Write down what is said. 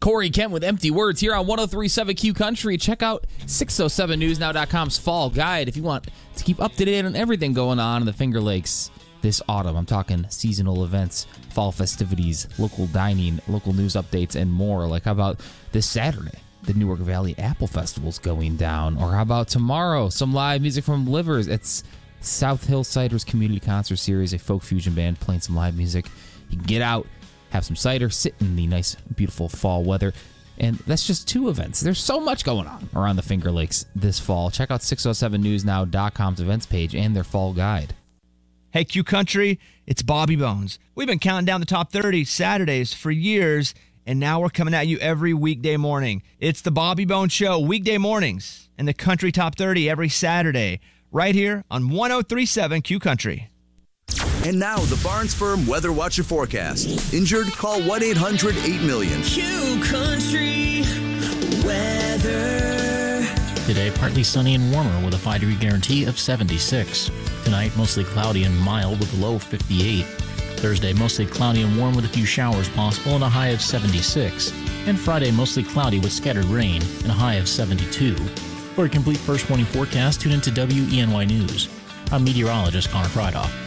Corey Kent with Empty Words here on 103.7 Q Country. Check out 607newsnow.com's Fall Guide if you want to keep up to date on everything going on in the Finger Lakes this autumn. I'm talking seasonal events, fall festivities, local dining, local news updates, and more. Like, how about this Saturday? The Newark Valley Apple Festival's going down. Or how about tomorrow? Some live music from Livers. It's South Hill Ciders Community Concert Series, a folk fusion band playing some live music. You can get out, have some cider, sit in the nice, beautiful fall weather. And that's just two events. There's so much going on around the Finger Lakes this fall. Check out 607newsnow.com's events page and their fall guide. Hey, Q Country, it's Bobby Bones. We've been counting down the top 30 Saturdays for years, and now we're coming at you every weekday morning. It's the Bobby Bones Show, weekday mornings, and the Country Top 30 every Saturday, right here on 103.7 Q Country. And now, the Barnes Firm Weather Watcher forecast. Injured? Call 1-800-8-million. Q Country weather. Today, partly sunny and warmer with a 5-degree guarantee of 76. Tonight, mostly cloudy and mild with a low of 58. Thursday, mostly cloudy and warm with a few showers possible and a high of 76. And Friday, mostly cloudy with scattered rain and a high of 72. For a complete first morning forecast, tune into WENY News. I'm meteorologist Connor Frydoff.